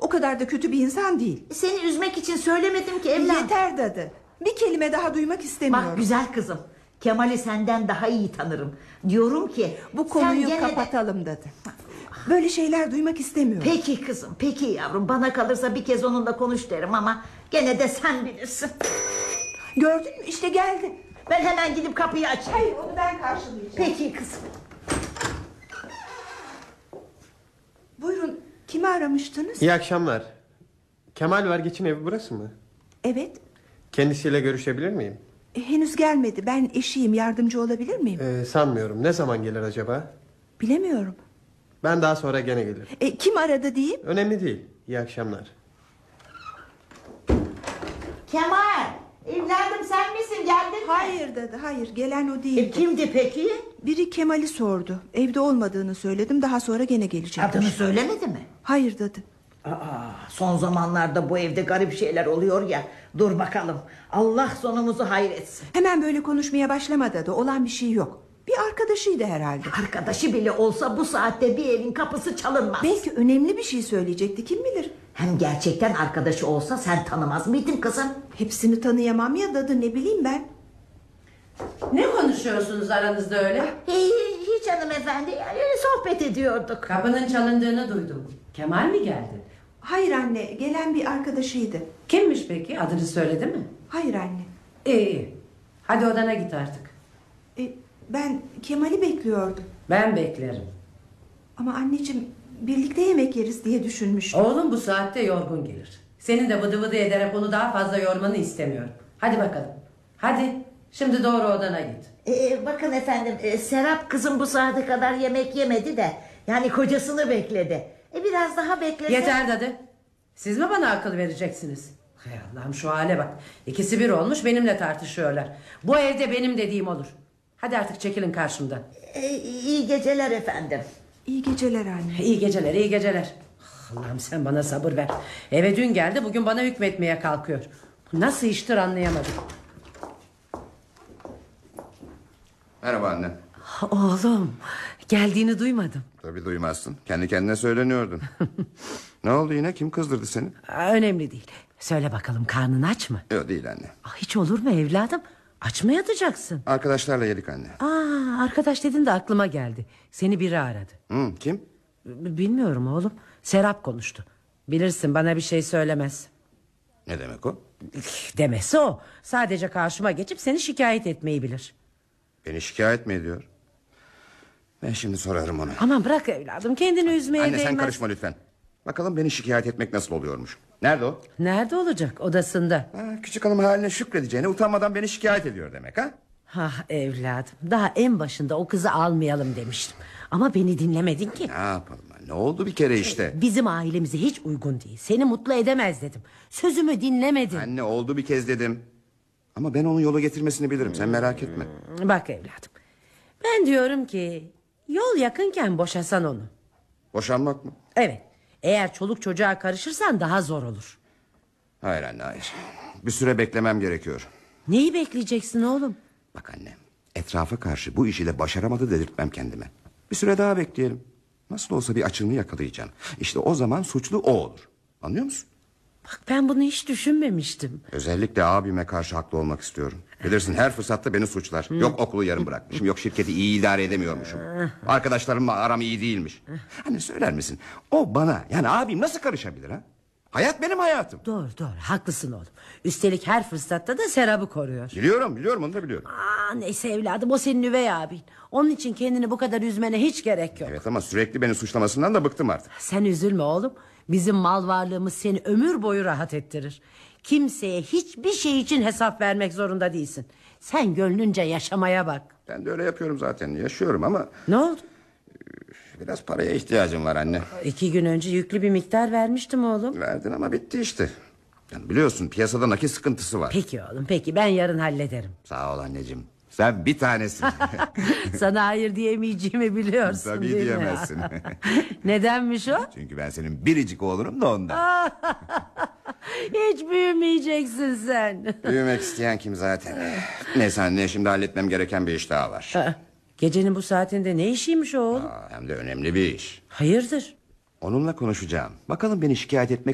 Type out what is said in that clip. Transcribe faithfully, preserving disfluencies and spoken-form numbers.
O kadar da kötü bir insan değil. Seni üzmek için söylemedim ki evlat. Yeter dadı. Bir kelime daha duymak istemiyorum. Bak güzel kızım, Kemal'i senden daha iyi tanırım. Diyorum ki bu konuyu kapatalım de... dadı. Böyle şeyler duymak istemiyorum. Peki kızım, peki yavrum. Bana kalırsa bir kez onunla konuş derim ama gene de sen bilirsin. Gördün mü, işte geldi. Ben hemen gidip kapıyı açayım. Hayır, onu ben karşılayacağım. Peki kızım. Buyurun, kimi aramıştınız? İyi akşamlar. Kemal Vergeç'in evi burası mı? Evet. Kendisiyle görüşebilir miyim? E, henüz gelmedi. Ben eşiyim, yardımcı olabilir miyim? Ee, sanmıyorum. Ne zaman gelir acaba? Bilemiyorum. Ben daha sonra gene gelirim. E, kim aradı diyeyim? Önemli değil. İyi akşamlar. Kemal, evladım sen misin, geldin mi? Hayır dadı, hayır, gelen o değildi. E, kimdi peki? Biri Kemal'i sordu. Evde olmadığını söyledim, daha sonra gene gelecek. Adını söylemedi mi? Hayır dadı. Aa, son zamanlarda bu evde garip şeyler oluyor ya. Dur bakalım, Allah sonumuzu hayretsin. Hemen böyle konuşmaya başlama dadı, olan bir şey yok. Bir arkadaşıydı herhalde. Arkadaşı bile olsa bu saatte bir evin kapısı çalınmaz. Belki önemli bir şey söyleyecekti, kim bilir. Hem gerçekten arkadaşı olsa sen tanımaz mıydın kızım? Hepsini tanıyamam ya dadı, ne bileyim ben. Ne konuşuyorsunuz aranızda öyle? Hiç, hiç hanımefendi, yani sohbet ediyorduk. Kapının çalındığını duydum. Kemal mi geldi? Hayır anne, gelen bir arkadaşıydı. Kimmiş peki? Adını söyledi mi? Hayır anne. İyi iyi. Hadi odana git artık. E, ben Kemal'i bekliyordum. Ben beklerim. Ama anneciğim, birlikte yemek yeriz diye düşünmüştüm. Oğlum bu saatte yorgun gelir. Senin de vıdı vıdı ederek onu daha fazla yormanı istemiyorum. Hadi bakalım. Hadi şimdi doğru odana git. Ee, bakın efendim, e, Serap kızım bu saate kadar yemek yemedi de, yani kocasını bekledi. E, biraz daha beklese... Yeter dadı. Siz mi bana akıl vereceksiniz? Hay Allah'ım, şu hale bak. İkisi bir olmuş, benimle tartışıyorlar. Bu evde benim dediğim olur. Hadi artık çekilin karşımdan. E, iyi geceler efendim. İyi geceler anne. İyi geceler, iyi geceler. Allah'ım sen bana sabır ver. Eve dün geldi, bugün bana hükmetmeye kalkıyor. Bu nasıl iştir anlayamadım. Merhaba anne. Oğlum, geldiğini duymadım. Tabii duymazsın. Kendi kendine söyleniyordun. Ne oldu yine? Kim kızdırdı seni? Önemli değil. Söyle bakalım, karnın aç mı? Yok, değil anne. Hiç olur mu evladım? Aç mı yatacaksın? Arkadaşlarla yedik anne. Aa, arkadaş dedin de aklıma geldi. Seni biri aradı. Hı, kim? Bilmiyorum oğlum. Serap konuştu. Bilirsin, bana bir şey söylemez. Ne demek o? Demesi o. Sadece karşıma geçip seni şikayet etmeyi bilir. Beni şikayet mi ediyor? Ben şimdi sorarım ona. Aman bırak evladım, kendini üzmeye Anne değmez. sen karışma lütfen. Bakalım beni şikayet etmek nasıl oluyormuş. Nerede o? Nerede olacak? Odasında. Ha, küçük hanım haline şükredeceğine utanmadan beni şikayet ediyor demek ha? Ah evladım, daha en başında o kızı almayalım demiştim. Ama beni dinlemedin ki. Ne yapalım? Ne oldu bir kere işte? Bizim ailemize hiç uygun değil. Seni mutlu edemez dedim. Sözümü dinlemedin. Anne oldu bir kez dedim. Ama ben onun yola getirmesini bilirim, sen merak etme. Bak evladım, ben diyorum ki yol yakınken boşasan onu. Boşanmak mı? Evet, eğer çoluk çocuğa karışırsan daha zor olur. Hayır anne, hayır. Bir süre beklemem gerekiyor. Neyi bekleyeceksin oğlum? Bak anne, etrafa karşı bu işi de başaramadı dedirtmem kendime. Bir süre daha bekleyelim. Nasıl olsa bir açığını yakalayacağım. İşte o zaman suçlu o olur. Anlıyor musun? Bak ben bunu hiç düşünmemiştim. Özellikle abime karşı haklı olmak istiyorum. Bilirsin her fırsatta beni suçlar. Yok okulu yarım bırakmışım, yok şirketi iyi idare edemiyormuşum. Arkadaşlarımla aram iyi değilmiş. Hani söyler misin, o bana, yani abim nasıl karışabilir ha? Hayat benim hayatım. Doğru doğru, haklısın oğlum. Üstelik her fırsatta da Serap'ı koruyor. Biliyorum biliyorum, onu da biliyorum. Aa, neyse evladım, o senin üvey abin. Onun için kendini bu kadar üzmene hiç gerek yok. Evet ama sürekli beni suçlamasından da bıktım artık. Sen üzülme oğlum. Bizim mal varlığımız seni ömür boyu rahat ettirir. Kimseye hiçbir şey için hesap vermek zorunda değilsin. Sen gönlünce yaşamaya bak. Ben de öyle yapıyorum zaten, yaşıyorum ama... Ne oldu? Biraz paraya ihtiyacım var anne. İki gün önce yüklü bir miktar vermiştim oğlum. Verdin ama bitti işte. Yani biliyorsun piyasada nakit sıkıntısı var. Peki oğlum, peki, ben yarın hallederim. Sağ ol anneciğim. Sen bir tanesin. Sana hayır diyemeyeceğimi biliyorsun. Tabii değil mi? diyemezsin. Nedenmiş o? Çünkü ben senin biricik oğlunum da ondan. Hiç büyümeyeceksin sen. Büyümek isteyen kim zaten? Neyse anne, şimdi halletmem gereken bir iş daha var. Gecenin bu saatinde ne işiymiş o oğlum? Aa, hem de önemli bir iş. Hayırdır? Onunla konuşacağım. Bakalım beni şikayet etmek